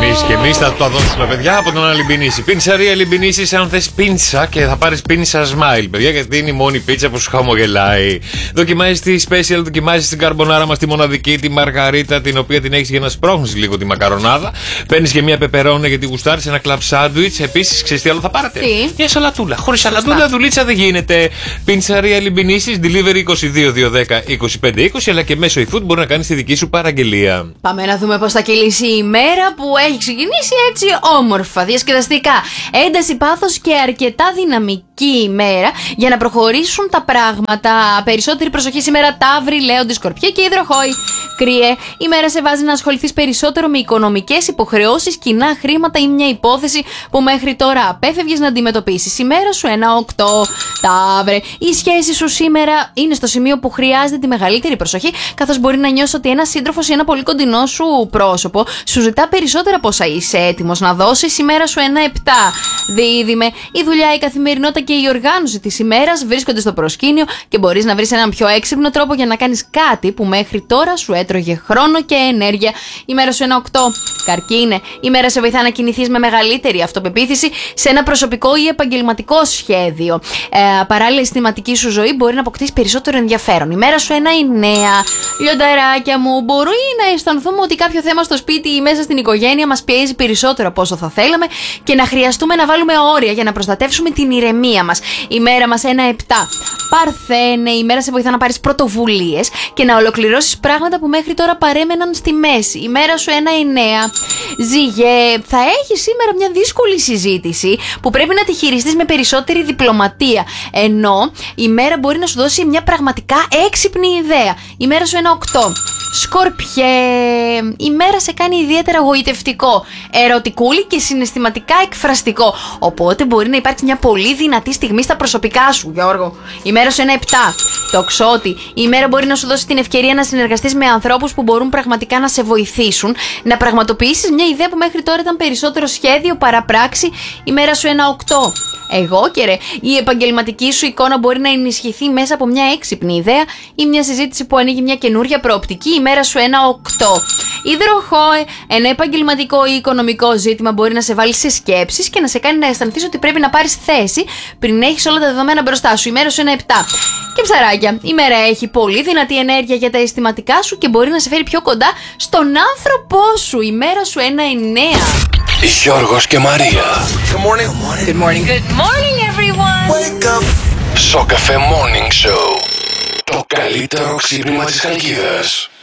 εμείς. Και εμείς θα το δώσουμε, παιδιά, από τον Αλιμπινίση. Πιντσαρία Αλιμπινίση, αν θες πίντσα και θα πάρεις πίντσα smile, παιδιά, γιατί είναι η μόνη πίτσα που σου χαμογελάει. Δοκιμάζεις τη special, δοκιμάζεις την καρμπονάρα μας, τη μοναδική, τη μαργαρίτα, την οποία την έχεις για να σπρώχνεις λίγο τη μακαρονάδα. Παίρνεις και μια πεπερόνα γιατί γουστάρεις, ένα κλαμπ σάντουιτς. Επίσης, ξέρεις τι άλλο θα πάρετε? Μια σαλατούλα. Χωρίς σαλατούλα, δουλίτσα δεν γίνεται. Πιντσαρία Αλιμπινίση, delivery 22-210-25-20, αλλά και μέσω eFood μπορεί να κάνεις τη δική σου παραγγελία. Πάμε να δούμε πώς θα κυλήσει η ημέρα που έχει ξεκινήσει έτσι όμορφα, διασκεδαστικά. Ένταση, πάθος και αρκετά δυναμική ημέρα για να προχωρήσουν τα πράγματα. Περισσότερη προσοχή σήμερα, Ταύροι, Λέοντι, Σκορπιέ και Υδροχόοι. Κρύε, η μέρα σε βάζει να ασχοληθείς περισσότερο με οικονομικές υποχρεώσεις, κοινά χρήματα ή μια υπόθεση που μέχρι τώρα απέφευγες να αντιμετωπίσεις. Η μέρα σου 1-8. Ταύρε, η σχέση σου σήμερα είναι στο σημείο που χρειάζεται τη μεγαλύτερη προσοχή, καθώς μπορεί να νιώσεις ότι ένας σύντροφος ή ένα πολύ κοντινό σου πρόσωπο σου ζητά περισσότερα από όσα είσαι έτοιμος να δώσεις. Η μέρα σου 1-7. Δίδυμε, η δουλειά, η καθημερινότητα και η οργάνωση της ημέρας βρίσκονται στο προσκήνιο και μπορείς να βρεις έναν πιο έξυπνο τρόπο για να κάνεις κάτι που μέχρι τώρα σου έτρωγε χρόνο και ενέργεια. Η μέρα σου 1-8. Καρκίνε, η μέρα σε βοηθά να κινηθείς με μεγαλύτερη αυτοπεποίθηση σε ένα προσωπικό ή επαγγελματικό σχέδιο. Παράλληλα, η αισθηματική σου ζωή μπορεί να αποκτήσει περισσότερο ενδιαφέρον. Η μέρα σου 1-9. Λιονταράκια μου, μπορεί να αισθανθούμε ότι κάποιο θέμα στο σπίτι ή μέσα στην οικογένεια μας πιέζει περισσότερο από όσο θα θέλαμε και να χρειαστούμε να βάλουμε όρια για να προστατεύσουμε την ηρεμία μας. Η μέρα μας 1-7. Παρθένε, η μέρα σε βοηθά να πάρεις πρωτοβουλίες και να ολοκληρώσεις πράγματα που μέχρι τώρα παρέμεναν στη μέση. Η μέρα σου 1-9. Ζυγέ, θα έχεις σήμερα μια δύσκολη συζήτηση που πρέπει να τη χειριστείς με περισσότερη διπλωματία. Ενώ η μέρα μπορεί να σου δώσει μια πραγματικά έξυπνη ιδέα. Η μέρα σου 1-8. Σκορπιέ, η μέρα σε κάνει ιδιαίτερα γοητευτικό, ερωτικούλη και συναισθηματικά εκφραστικό. Οπότε μπορεί να υπάρξει μια πολύ δυνατή στιγμή στα προσωπικά σου, Γιώργο. Η μέρα σου 1-7. Τοξότη, η μέρα μπορεί να σου δώσει την ευκαιρία να συνεργαστείς με ανθρώπους που μπορούν πραγματικά να σε βοηθήσουν να πραγματοποιήσεις μια ιδέα που μέχρι τώρα ήταν περισσότερο σχέδιο παρά πράξη. Η μέρα σου 1-8. Εγώ και ρε, η επαγγελματική σου εικόνα μπορεί να ενισχυθεί μέσα από μια έξυπνη ιδέα ή μια συζήτηση που ανοίγει μια καινούρια προοπτική. Η μέρα σου 1-8. Υδροχόε, ένα επαγγελματικό ή οικονομικό ζήτημα μπορεί να σε βάλει σε σκέψεις και να σε κάνει να αισθανθείς ότι πρέπει να πάρεις θέση πριν έχεις όλα τα δεδομένα μπροστά σου. Η μέρα σου 1-7. Και ψαράκια, η μέρα έχει πολύ δυνατή ενέργεια για τα αισθηματικά σου και μπορεί να σε φέρει πιο κοντά στον άνθρωπό σου. Η μέρα σου 1-9. Γιώργος και Μαρία. Good morning. Good morning. Good morning, everyone. Wake up. Σοκαφέ Morning Show. Το καλύτερο ξύπνημα της Χαλκίδας.